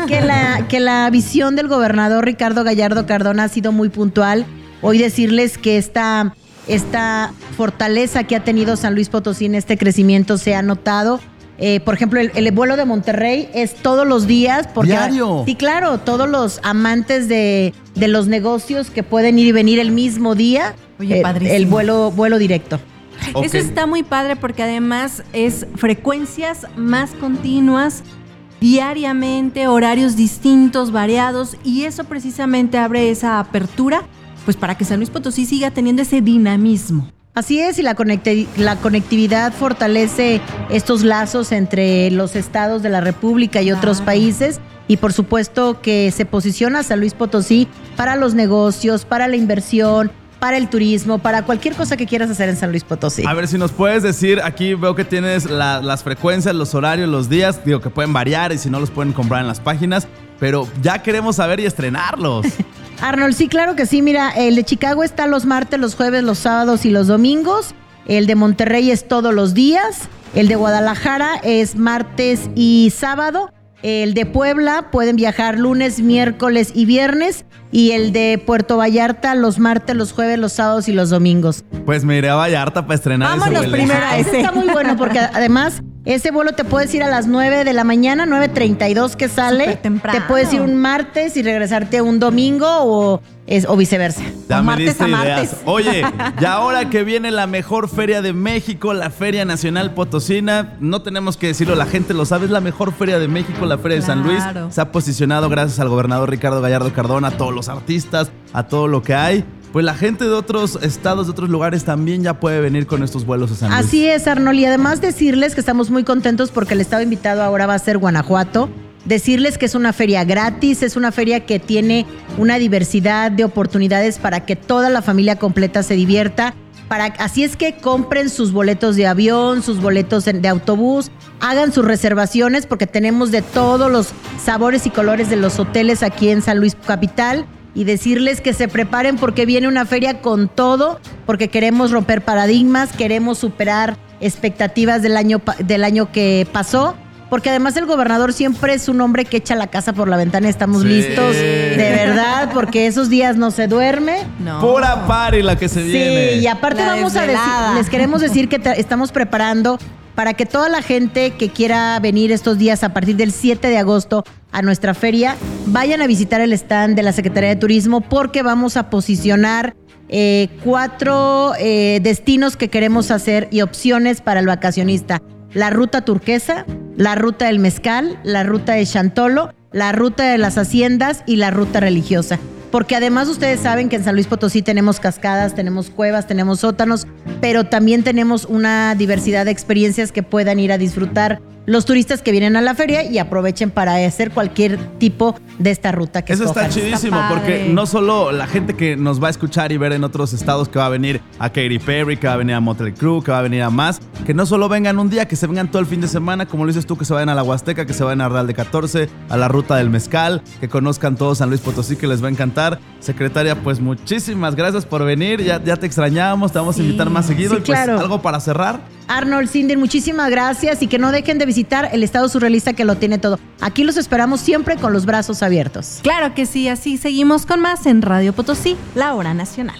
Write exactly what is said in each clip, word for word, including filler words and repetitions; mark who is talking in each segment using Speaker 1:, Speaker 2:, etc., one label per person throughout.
Speaker 1: que, la, que la visión del gobernador Ricardo Gallardo Cardona ha sido muy puntual. Hoy decirles que esta, esta fortaleza que ha tenido San Luis Potosí en este crecimiento se ha notado. Eh, por ejemplo, el, el vuelo de Monterrey es todos los días. Porque,
Speaker 2: ¿Diario?
Speaker 1: Sí, claro, todos los amantes de, de los negocios que pueden ir y venir el mismo día.
Speaker 3: Oye,
Speaker 1: eh,
Speaker 3: padrísimo.
Speaker 1: El vuelo, vuelo directo.
Speaker 3: Okay. Eso está muy padre porque además es frecuencias más continuas, diariamente, horarios distintos, variados, y eso precisamente abre esa apertura pues para que San Luis Potosí siga teniendo ese dinamismo.
Speaker 1: Así es, y la, conecti- la conectividad fortalece estos lazos entre los estados de la República y otros
Speaker 3: Claro.
Speaker 1: países, y por supuesto que se posiciona San Luis Potosí para los negocios, para la inversión, para el turismo, para cualquier cosa que quieras hacer en San Luis Potosí.
Speaker 2: A ver si nos puedes decir, aquí veo que tienes la, las frecuencias, los horarios, los días, digo que pueden variar y si no los pueden comprar en las páginas, pero ya queremos saber y estrenarlos.
Speaker 1: Arnold, sí, claro que sí. Mira, el de Chicago está los martes, los jueves, los sábados y los domingos. El de Monterrey es todos los días. El de Guadalajara es martes y sábado. El de Puebla pueden viajar lunes, miércoles y viernes. Y el de Puerto Vallarta los martes, los jueves, los sábados y los domingos.
Speaker 2: Pues me iré a Vallarta para estrenar ese
Speaker 3: Vámonos
Speaker 2: vuelo.
Speaker 3: primero a
Speaker 1: Ah, ese
Speaker 3: ese.
Speaker 1: está muy bueno porque además ese vuelo te puedes ir a las nueve de la mañana, nueve treinta y dos que sale.
Speaker 3: Súper temprano.
Speaker 1: Te puedes ir un martes y regresarte un domingo o, es, o viceversa.
Speaker 2: Ya
Speaker 3: O
Speaker 2: me
Speaker 3: martes
Speaker 2: diste
Speaker 3: a
Speaker 2: ideas.
Speaker 3: martes.
Speaker 2: Oye, y ahora que viene la mejor feria de México, la Feria Nacional Potosina, no tenemos que decirlo, la gente lo sabe, es la mejor feria de México, la Feria de San Luis.
Speaker 3: Claro.
Speaker 2: Se ha posicionado gracias al gobernador Ricardo Gallardo Cardona, a todos los artistas, a todo lo que hay. Pues la gente de otros estados, de otros lugares también ya puede venir con estos vuelos a San Luis.
Speaker 1: Así es, Arnold, y además decirles que estamos muy contentos porque el estado invitado ahora va a ser Guanajuato. Decirles que es una feria gratis, es una feria que tiene una diversidad de oportunidades para que toda la familia completa se divierta. Para, así es que compren sus boletos de avión, sus boletos de autobús, hagan sus reservaciones porque tenemos de todos los sabores y colores de los hoteles aquí en San Luis Capital. Y decirles que se preparen porque viene una feria con todo, porque queremos romper paradigmas, queremos superar expectativas del año, del año que pasó, porque además el gobernador siempre es un hombre que echa la casa por la ventana. Estamos
Speaker 2: Sí.
Speaker 1: listos, de verdad, porque esos días no se duerme.
Speaker 3: No.
Speaker 2: Pura party la que se viene.
Speaker 1: Sí, y aparte
Speaker 3: La
Speaker 1: vamos a
Speaker 3: desvelada.
Speaker 1: decir, les queremos decir que te- estamos preparando para que toda la gente que quiera venir estos días a partir del siete de agosto a nuestra feria, vayan a visitar el stand de la Secretaría de Turismo porque vamos a posicionar eh, cuatro eh, destinos que queremos hacer y opciones para el vacacionista. La ruta turquesa, la ruta del mezcal, la ruta de Chantolo, la ruta de las haciendas y la ruta religiosa. Porque además ustedes saben que en San Luis Potosí tenemos cascadas, tenemos cuevas, tenemos sótanos, pero también tenemos una diversidad de experiencias que puedan ir a disfrutar los turistas que vienen a la feria y aprovechen para hacer cualquier tipo de esta ruta que
Speaker 2: Eso está
Speaker 1: escojan.
Speaker 2: chidísimo,
Speaker 3: Está
Speaker 2: porque
Speaker 3: padre.
Speaker 2: no solo la gente que nos va a escuchar y ver en otros estados que va a venir a Katy Perry, que va a venir a Motley Crue, que va a venir a más, que no solo vengan un día, que se vengan todo el fin de semana, como lo dices tú, que se vayan a la Huasteca, que se vayan a Real de catorce, a la ruta del mezcal, que conozcan todo San Luis Potosí, que les va a encantar. Secretaria, pues muchísimas gracias por venir, ya, ya te extrañábamos, te vamos
Speaker 3: Sí.
Speaker 2: a invitar más seguido.
Speaker 1: Sí,
Speaker 2: y pues
Speaker 1: claro.
Speaker 2: algo para cerrar.
Speaker 1: Arnold, Cindy, muchísimas gracias y que no dejen de visitar el estado surrealista que lo tiene todo. Aquí los esperamos siempre con los brazos abiertos.
Speaker 3: Claro que sí, así seguimos con más en Radio Potosí, la hora nacional.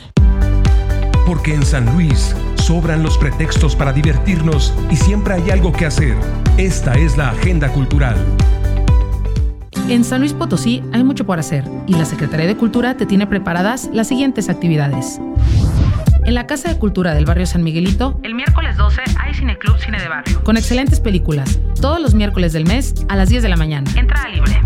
Speaker 4: Porque en San Luis sobran los pretextos para divertirnos y siempre hay algo que hacer. Esta es la agenda cultural.
Speaker 5: En San Luis Potosí hay mucho por hacer y la Secretaría de Cultura te tiene preparadas las siguientes actividades. En la Casa de Cultura del barrio San Miguelito, el miércoles doce hay Cineclub Cine de Barrio, con excelentes películas, todos los miércoles del mes a las diez de la mañana. Entrada libre.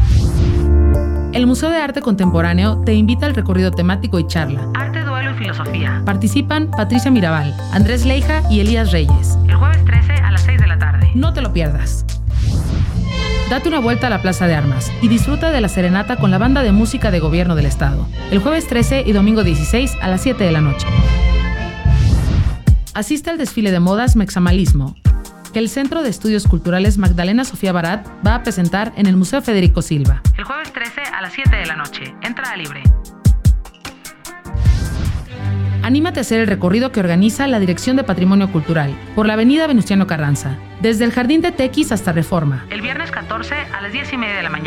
Speaker 5: El Museo de Arte Contemporáneo te invita al recorrido temático y charla. Arte, duelo y filosofía. Participan Patricia Mirabal, Andrés Leija y Elías Reyes. El jueves trece a las seis de la tarde. No te lo pierdas. Date una vuelta a la Plaza de Armas y disfruta de la serenata con la banda de música de gobierno del estado. El jueves trece y domingo dieciséis a las siete de la noche. Asiste al desfile de modas Mexamalismo, que el Centro de Estudios Culturales Magdalena Sofía Barat va a presentar en el Museo Federico Silva. El jueves trece a las siete de la noche. Entrada libre. Anímate a hacer el recorrido que organiza la Dirección de Patrimonio Cultural por la avenida Venustiano Carranza, desde el Jardín de Tequis hasta Reforma. El viernes catorce a las diez y media de la mañana.